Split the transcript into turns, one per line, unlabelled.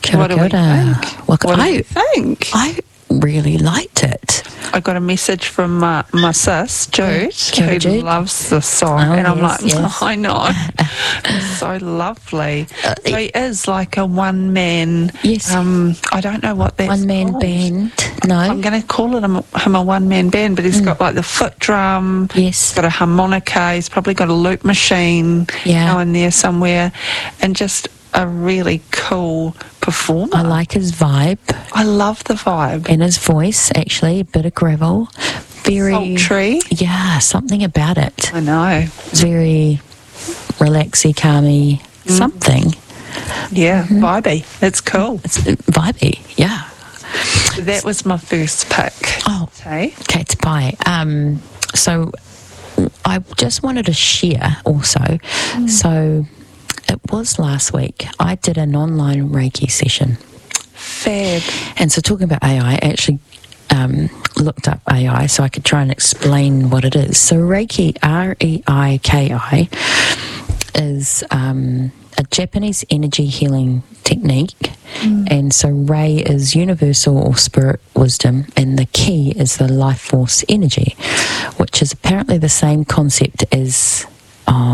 Kia
What do we
ora.
think?
Well,
What do you think?
I really liked it.
I got a message from my sis, Jude,
Kia ora,
who
Jude.
loves this song.
Oh,
and I'm
yes,
like,
yes.
I know. It's so lovely. So he is like a one-man...
Yes.
I don't know what that's
One-man
called.
band. No.
I'm going to call it him a one-man band, but he's got like the foot drum.
Yes.
He's got a harmonica. He's probably got a loop machine going there somewhere. And just a really cool performer.
I like his vibe
I love the vibe.
and his voice, actually. A bit of gravel. Very...
Sultry.
Yeah, something about it.
I know.
It's very relaxy, calmy, something.
Yeah, vibey. It's cool.
It's vibey, yeah.
So that was my first pick.
Oh,
Hey?
Kate's Pie. So I just wanted to share also. So it was last week. I did an online Reiki session.
Fab.
And so talking about AI, I actually looked up AI so I could try and explain what it is. So Reiki, R-E-I-K-I, is a Japanese energy healing technique. And so Rei is universal or spirit wisdom, and the Ki is the life force energy, which is apparently the same concept as